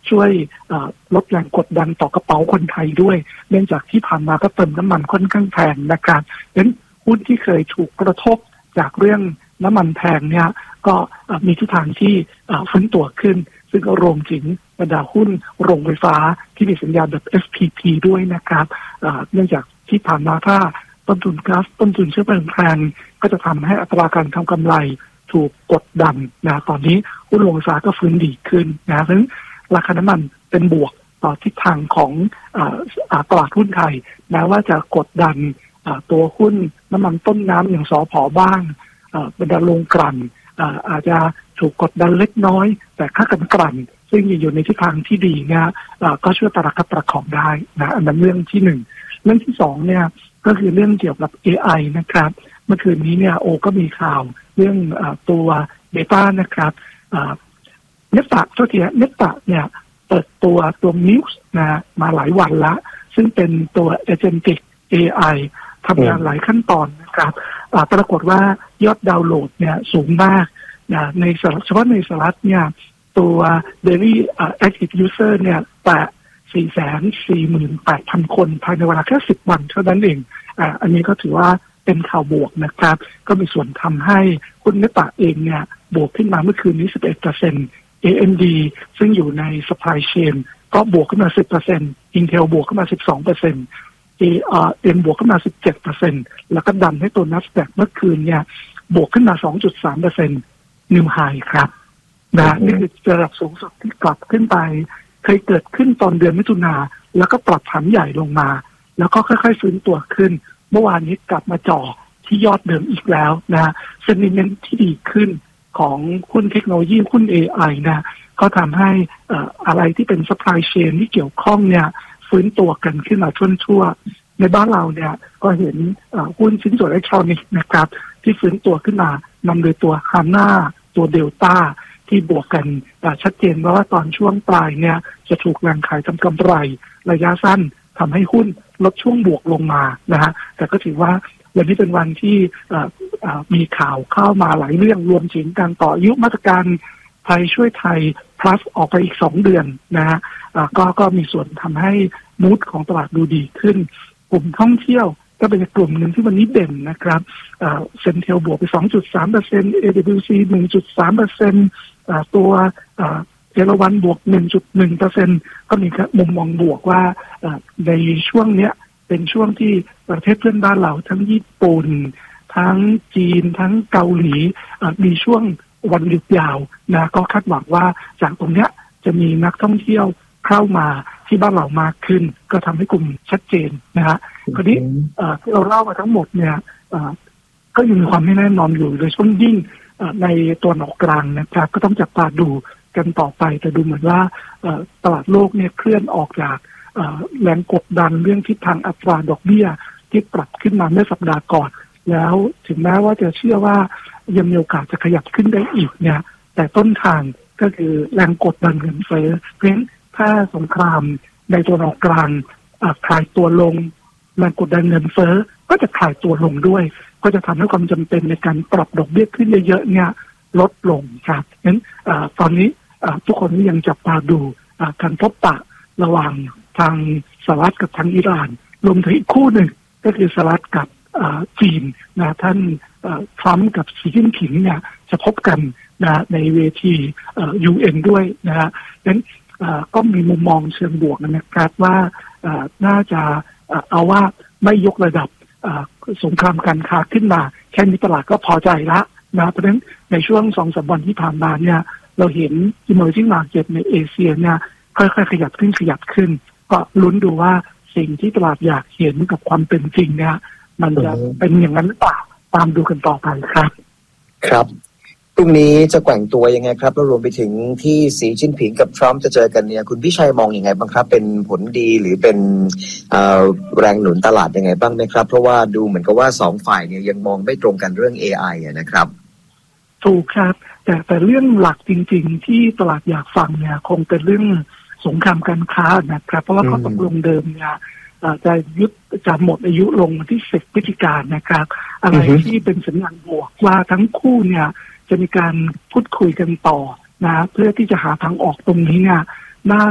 ช่วยลดแรงกดดันต่อกระเป๋าคนไทยด้วยเนื่องจากที่ผ่านมาก็เติมน้ำมันค่อนข้างแพงนะครับดังนั้นหุ้นที่เคยถูกกระทบจากเรื่องน้ำมันแพงเนี่ยก็มีทิศทางที่ฟื้นตัวขึ้นซึ่งก็รวมถึงบรรดาหุ้นโรงไฟฟ้าที่มีสัญญาแบบ SPP ด้วยนะครับเนื่องจากที่ผ่านมาถ้าต้นทุนก๊าซต้นทุนเชื้อเพลิงแพงก็จะทำให้อัตราการทำกำไรถูกกดดันนะตอนนี้หุ้นโรงไฟฟ้าก็ฟื้นดีขึ้นนะเพราะฉะนั้นราคาน้ำมันเป็นบวกต่อทิศทางของตลาดหุ้นไทยแม้ว่าจะกดดันตัวหุ้นน้ำมันต้นน้ำอย่างสผ.บ้างบรรดาโรงกลั่นอาจจะถูกกดดันเล็กน้อยแต่ค่ากันกลั่นซึ่งอยู่ในทิศทางที่ดีนะก็ช่วยประคองได้นะอันนั้นเรื่องที่หนึ่งเรื่องที่สองเนี่ยก็คือเรื่องเกี่ยวกับ AI นะครับเมื่อคืนนี้เนี่ยก็มีข่าวเรื่องตัวเบต้านะครับเนตตะเนี่ยเปิดตัวมิวส์นะมาหลายวันละซึ่งเป็นตัว Agentic AI ทำงานหลายขั้นตอนนะครับปรากฏว่ายอดดาวน์โหลดเนี่ยสูงมากนะในเฉพาะในสหรัฐเนี่ยตัว Daily Active User เนี่ยแตะ 448,000 คนภายในเวลาแค่10 วันเท่านั้นเองอันนี้ก็ถือว่าเป็นข่าวบวกนะครับก็มีส่วนทำให้หุ้นเนตะเองเนี่ยบวกขึ้นมาเมื่อคืนนี้ 11% AMD ซึ่งอยู่ใน supply chain ก็บวกขึ้นมา 10% Intel บวกขึ้นมา 12% ARM บวกขึ้นมา 17% แล้วก็ดันให้ตัว Nasdaq เมื่อคืนเนี่ยบวกขึ้นมา 2.3% New High ครับนะนี่คือระดับสูงสุดที่กลับขึ้นไปเคยเกิดขึ้นตอนเดือนมิถุนาแล้วก็ปรับฐานใหญ่ลงมาแล้วก็ค่อยๆฟื้นตัวขึ้นเมื่อวานนี้กลับมาจ่อที่ยอดเดิมอีกแล้วนะเซนติเมนต์ที่ดีขึ้นของหุ้นเทคโนโลยีหุ้น AI นะก็ทำให้อะไรที่เป็น supply chain ที่เกี่ยวข้องเนี่ยฟื้นตัวกันขึ้นมาทั่วๆในบ้านเราเนี่ยก็เห็นหุ้นชิ้นส่วนอิเล็กทรอนิกส์นะครับที่ฟื้นตัวขึ้นมานำโดยตัวฮาน่าตัวเดลต้าที่บวกกันชัดเจนว่าตอนช่วงปลายเนี่ยจะถูกแรงขายทำกำไรระยะสั้นทำให้หุ้นลดช่วงบวกลงมานะฮะแต่ก็ถือว่าวันนี้เป็นวันที่มีข่าวเข้ามาหลายเรื่องรวมถึงการต่ออายุมาตรการไทยช่วยไทย plus ออกไปอีก2 เดือนนะฮะก็มีส่วนทำให้มูดของตลาดดูดีขึ้นกลุ่มท่องเที่ยวก็เป็นกลุ่มหนึ่งที่วันนี้เด่นนะครับเซ็นเทลบวกไป 2.3% AWC 1.3% ตัวเอราวัณบวก 1.1% ก็มีมุมมองบวกว่าในช่วงเนี้ยเป็นช่วงที่ประเทศเพื่อนบ้านเราทั้งญี่ปุ่นทั้งจีนทั้งเกาหลีมีช่วงวันหยุดยาวนะก็คาดหวังว่าจากตรงเนี้ยจะมีนักท่องเที่ยวเข้ามาที่บ้านเรามากขึ้นก็ทำให้กลุ่มชัดเจนนะฮะคราวนี้ที่เราเล่ามาทั้งหมดเนี่ยก็ยังมีความไม่แน่นอนอยู่โดยเฉพาะยิ่งในตัวหนอกกลางนะครับก็ต้องจับตาดูกันต่อไปแต่ดูเหมือนว่าตลาดโลกเนี่ยเคลื่อนออกจากแรงกดดันเรื่องทิศทางอัตราดอกเบี้ยที่ปรับขึ้นมาเมื่อสัปดาห์ก่อนแล้วถึงแม้ว่าจะเชื่อว่ายังมีโอกาสจะขยับขึ้นได้อีกเนี่ยแต่ต้นทางก็คือแรงกดดันเงินเฟ้อเพราะฉะนั้นถ้าสงครามในตัวหนอกกลางคลายตัวลงแรงกดดันเงินเฟ้อก็จะคลายตัวลงด้วยก็จะทำให้ความจำเป็นในการปรับดอกเบี้ยขึ้นเยอะๆเนี่ยลดลงครับงั้นตอนนี้ทุกคนยังจับตาดูการพบปะระหว่างทางสหรัฐกับทางอิหร่านรวมถึงอีกคู่หนึ่งก็คือสหรัฐกับจีนนะท่านทรัมป์กับสีจิ้นผิงเนี่ยจะพบกันนะในเวทีUN ด้วยนะฮะงั้นก็มีมุมมองเชิงบวกนะครับว่าน่าจะเอาว่าไม่ยกระดับสงครามการค้าขึ้นมาแค่นี้ตลาดก็พอใจละนะเพราะฉะนั้นในช่วง 2-3 วันที่ผ่านมาเนี่ยเราเห็น emerging market ในเอเชียเนี่ยค่อยๆขยับขึ้นก็ลุ้นดูว่าสิ่งที่ตลาดอยากเห็นกับความเป็นจริงเนี่ยมันจะเป็นอย่างนั้นหรือเปล่าตามดูกันต่อไปครับครับพรุ่งนี้จะแกว่งตัวยังไงครับแล้วรวมไปถึงที่สีจิ้นผิงกับทรัมป์จะเจอกันเนี่ยคุณพิชัยมองยังไงบ้างครับเป็นผลดีหรือเป็นแรงหนุนตลาดยังไงบ้างไหมครับเพราะว่าดูเหมือนกับว่า2 ฝ่ายเนี่ยยังมองไม่ตรงกันเรื่อง AI นะครับถูกครับแต่เรื่องหลักจริงๆที่ตลาดอยากฟังเนี่ยคงเป็นเรื่องสงครามการค้านะครับเพราะว่าข้อตกลงเดิมเนี่ยจะหมดอายุลงวันที่10 พฤศจิกายนนะครับอะไรที่เป็นสัญญาณบวกว่าทั้งคู่เนี่ยจะมีการพูดคุยกันต่อนะเพื่อที่จะหาทางออกตรงนี้เนี่ยน่า